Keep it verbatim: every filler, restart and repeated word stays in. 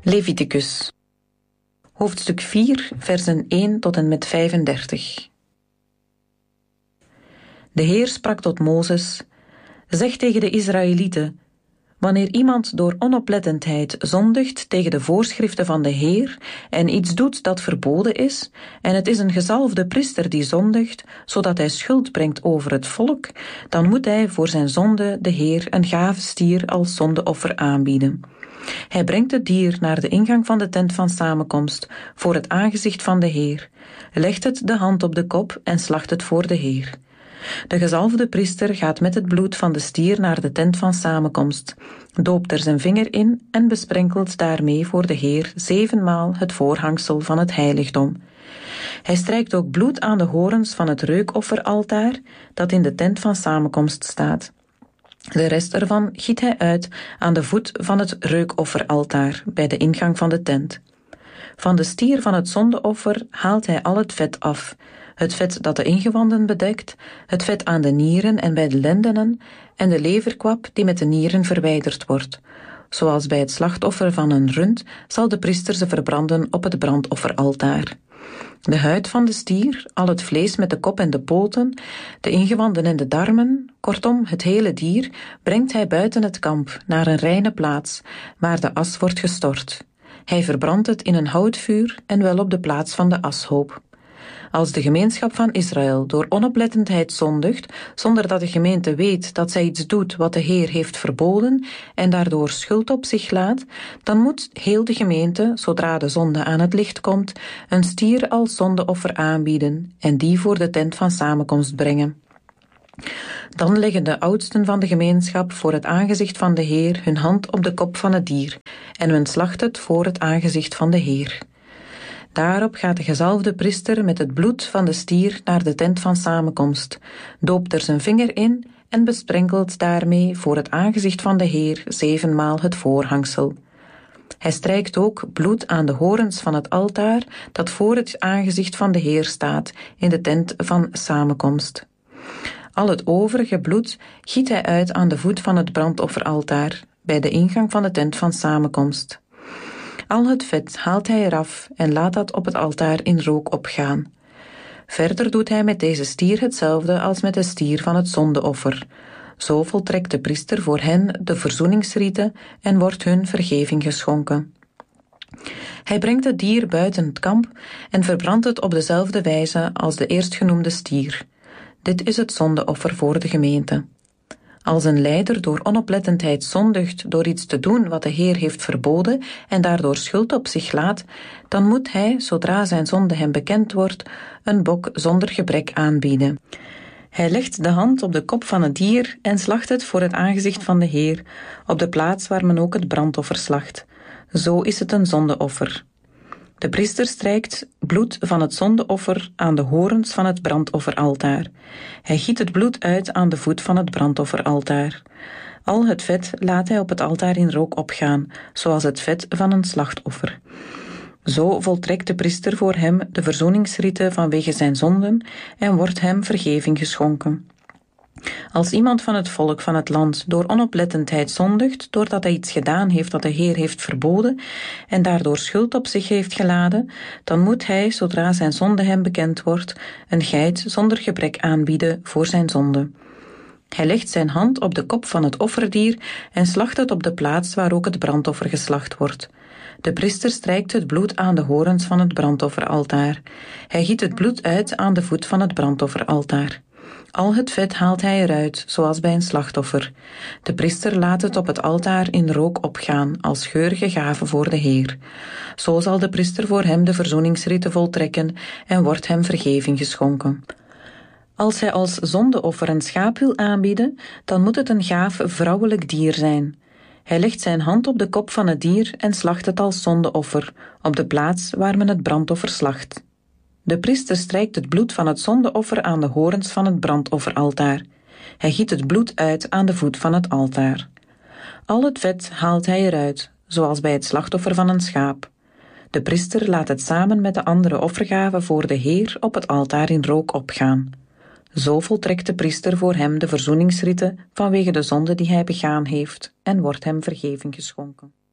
Leviticus, hoofdstuk vier, versen één tot en met vijfendertig. De Heer sprak tot Mozes: zeg tegen de Israëlieten: wanneer iemand door onoplettendheid zondigt tegen de voorschriften van de Heer en iets doet dat verboden is, en het is een gezalfde priester die zondigt, zodat hij schuld brengt over het volk, dan moet hij voor zijn zonde de Heer een gave stier als zondeoffer aanbieden. Hij brengt het dier naar de ingang van de tent van samenkomst, voor het aangezicht van de Heer, legt het de hand op de kop en slacht het voor de Heer. De gezalfde priester gaat met het bloed van de stier naar de tent van samenkomst, doopt er zijn vinger in en besprenkelt daarmee voor de Heer zevenmaal het voorhangsel van het heiligdom. Hij strijkt ook bloed aan de horens van het reukofferaltaar dat in de tent van samenkomst staat. De rest ervan giet hij uit aan de voet van het reukofferaltaar bij de ingang van de tent. Van de stier van het zondeoffer haalt hij al het vet af, het vet dat de ingewanden bedekt, het vet aan de nieren en bij de lendenen en de leverkwap die met de nieren verwijderd wordt. Zoals bij het slachtoffer van een rund zal de priester ze verbranden op het brandofferaltaar. De huid van de stier, al het vlees met de kop en de poten, de ingewanden en de darmen, kortom het hele dier, brengt hij buiten het kamp naar een reine plaats, waar de as wordt gestort. Hij verbrandt het in een houtvuur en wel op de plaats van de ashoop. Als de gemeenschap van Israël door onoplettendheid zondigt, zonder dat de gemeente weet dat zij iets doet wat de Heer heeft verboden en daardoor schuld op zich laat, dan moet heel de gemeente, zodra de zonde aan het licht komt, een stier als zondeoffer aanbieden en die voor de tent van samenkomst brengen. Dan leggen de oudsten van de gemeenschap voor het aangezicht van de Heer hun hand op de kop van het dier en men slacht het voor het aangezicht van de Heer. Daarop gaat de gezalfde priester met het bloed van de stier naar de tent van samenkomst, doopt er zijn vinger in en besprenkelt daarmee voor het aangezicht van de Heer zevenmaal het voorhangsel. Hij strijkt ook bloed aan de horens van het altaar dat voor het aangezicht van de Heer staat in de tent van samenkomst. Al het overige bloed giet hij uit aan de voet van het brandofferaltaar, bij de ingang van de tent van samenkomst. Al het vet haalt hij eraf en laat dat op het altaar in rook opgaan. Verder doet hij met deze stier hetzelfde als met de stier van het zondeoffer. Zo voltrekt de priester voor hen de verzoeningsrite en wordt hun vergeving geschonken. Hij brengt het dier buiten het kamp en verbrandt het op dezelfde wijze als de eerstgenoemde stier. Dit is het zondeoffer voor de gemeente. Als een leider door onoplettendheid zondigt door iets te doen wat de Heer heeft verboden en daardoor schuld op zich laat, dan moet hij, zodra zijn zonde hem bekend wordt, een bok zonder gebrek aanbieden. Hij legt de hand op de kop van het dier en slacht het voor het aangezicht van de Heer, op de plaats waar men ook het brandoffer slacht. Zo is het een zondeoffer. De priester strijkt bloed van het zondeoffer aan de horens van het brandofferaltaar. Hij giet het bloed uit aan de voet van het brandofferaltaar. Al het vet laat hij op het altaar in rook opgaan, zoals het vet van een slachtoffer. Zo voltrekt de priester voor hem de verzoeningsrite vanwege zijn zonden en wordt hem vergeving geschonken. Als iemand van het volk van het land door onoplettendheid zondigt, doordat hij iets gedaan heeft dat de Heer heeft verboden en daardoor schuld op zich heeft geladen, dan moet hij, zodra zijn zonde hem bekend wordt, een geit zonder gebrek aanbieden voor zijn zonde. Hij legt zijn hand op de kop van het offerdier en slacht het op de plaats waar ook het brandoffer geslacht wordt. De priester strijkt het bloed aan de horens van het brandofferaltaar. Hij giet het bloed uit aan de voet van het brandofferaltaar. Al het vet haalt hij eruit, zoals bij een slachtoffer. De priester laat het op het altaar in rook opgaan, als geurige gave voor de Heer. Zo zal de priester voor hem de verzoeningsrite voltrekken en wordt hem vergeving geschonken. Als hij als zondeoffer een schaap wil aanbieden, dan moet het een gaaf vrouwelijk dier zijn. Hij legt zijn hand op de kop van het dier en slacht het als zondeoffer, op de plaats waar men het brandoffer slacht. De priester strijkt het bloed van het zondeoffer aan de horens van het brandofferaltaar. Hij giet het bloed uit aan de voet van het altaar. Al het vet haalt hij eruit, zoals bij het slachtoffer van een schaap. De priester laat het samen met de andere offergaven voor de Heer op het altaar in rook opgaan. Zo voltrekt de priester voor hem de verzoeningsrite vanwege de zonde die hij begaan heeft en wordt hem vergeving geschonken.